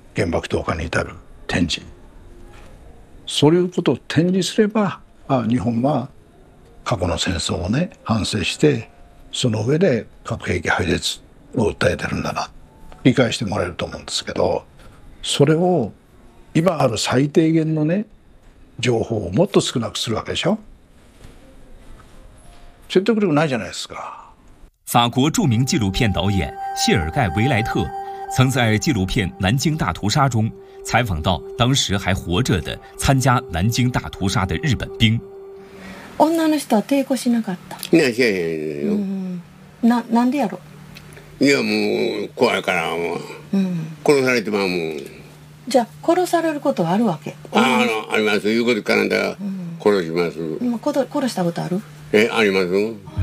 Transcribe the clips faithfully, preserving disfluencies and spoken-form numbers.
原爆投下に至る展示、そういうことを展示すれば、あ、日本は過去の戦争をね反省して、その上で核兵器廃絶を訴えてるんだな、理解してもらえると思うんですけど、それを今ある最低限のね情報をもっと少なくするわけでしょ。説得力ないじゃないですか。 法国著名纪录片导演谢尔盖·维莱特曾在纪录片《南京大屠殺》中采访到当时还活着的参加南京大屠殺的日本兵。 女の人は抵抗しなかった。 いや、しやへんよ。 な、なんでやろ。 いや、もう怖いからもう、うん、殺されてまうもん。 じゃあ殺されることはあるわけ。 ああのあります。いうことからんだら殺します。 今、うん、殺したことある？ え、あります。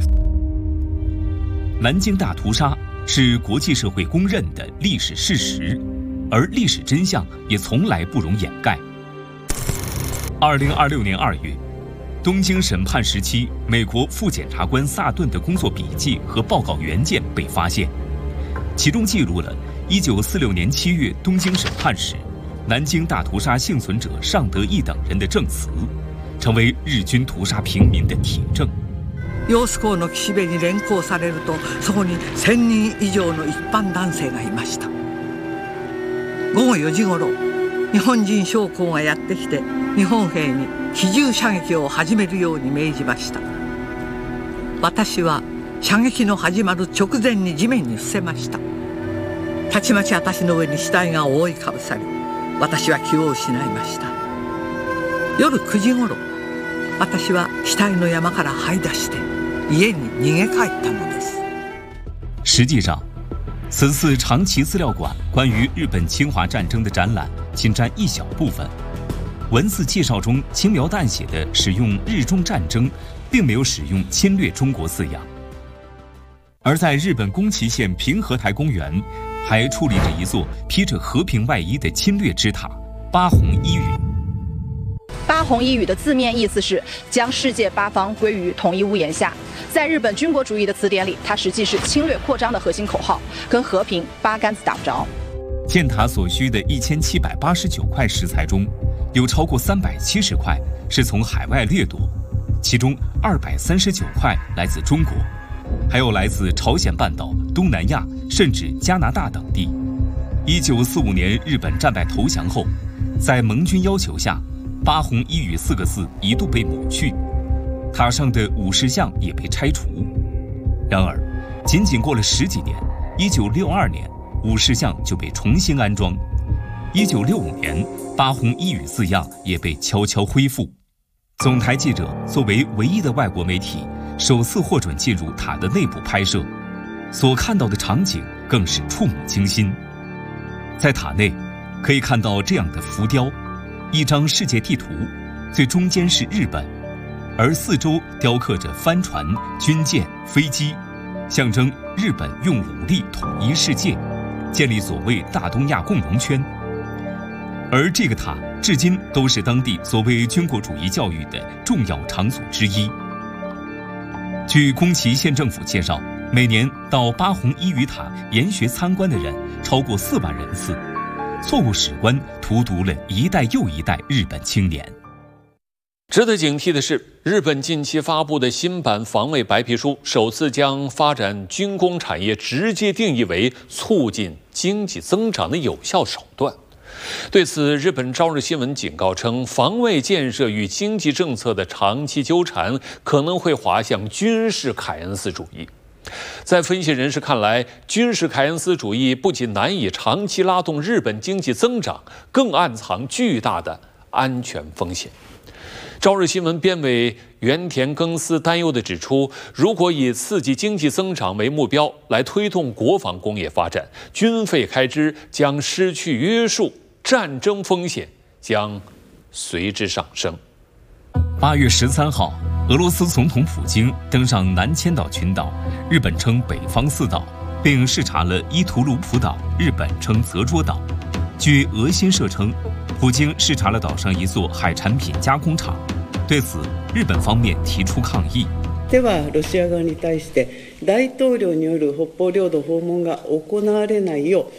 南京大屠杀是国际社会公认的历史事实，而历史真相也从来不容掩盖。二零二六年二月，东京审判时期美国副检察官萨顿的工作笔记和报告原件被发现，其中记录了一九四六年七月东京审判时，南京大屠殺幸存者尚德义等人的证词，成为日军屠杀平民的铁证。 揚子江の岸辺に連行されると、そこに千人以上の一般男性がいました。午後よじごろ、日本人将校がやってきて、日本兵に機銃射撃を始めるように命じました。私は射撃の始まる直前に地面に伏せました。たちまち私の上に死体が覆いかぶさり、私は気を失いました。夜くじごろ、私は死体の山から這い出して家に逃げ帰ったのです。 实际上，此次长崎资料馆关于日本侵华战争的展览仅占一小部分，文字介绍中轻描淡写的使用日中战争，并没有使用侵略中国字样。而在日本宫崎县平和台公园，还矗立着一座披着和平外衣的侵略之塔——八珩一宇。 八珩一宇的字面意思是将世界八方归于同一屋檐下。在日本军国主义的词典里，它实际是侵略扩张的核心口号，跟和平八竿子打不着。 建塔所需的一千七百八十九块石材中，有超过三百七十块是从海外掠夺，其中二百三十九块来自中国，还有来自朝鲜半岛、东南亚甚至加拿大等地。一九四五年日本战败投降后，在盟军要求下，八珩一宇四个字一度被抹去，塔上的武士像也被拆除。然而，仅仅过了十几年，一九六二年，武士像就被重新安装。一九六五年，八珩一宇字样也被悄悄恢复。总台记者作为唯一的外国媒体，首次获准进入塔的内部拍摄，所看到的场景更是触目惊心。在塔内，可以看到这样的浮雕。一张世界地图，最中间是日本，而四周雕刻着帆船、军舰、飞机，象征日本用武力统一世界，建立所谓大东亚共荣圈。而这个塔至今都是当地所谓军国主义教育的重要场所之一。据宫崎县政府介绍，每年到八珩一宇塔研学参观的人超过四万人次。错误史观荼毒了一代又一代日本青年。 值得警惕的是，日本近期发布的新版防卫白皮书首次将发展军工产业直接定义为促进经济增长的有效手段。对此，日本朝日新闻警告称，防卫建设与经济政策的长期纠缠可能会滑向军事凯恩斯主义。在分析人士看来，军事凯恩斯主义不仅难以长期拉动日本经济增长，更暗藏巨大的安全风险。朝日新闻编委原田耕司担忧地指出，如果以刺激经济增长为目标来推动国防工业发展，军费开支将失去约束，战争风险将随之上升。 八月十三号，俄罗斯总统普京登上南千岛群岛，日本称北方四岛，并视察了伊图鲁普岛，日本称泽捉岛。据俄新社称，普京视察了岛上一座海产品加工厂，对此，日本方面提出抗议。 では、ロシア側に対して大統領による北方領土訪問が行われないよ